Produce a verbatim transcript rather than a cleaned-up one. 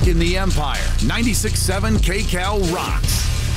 Rock in the Empire. ninety-six point seven K Cal rocks.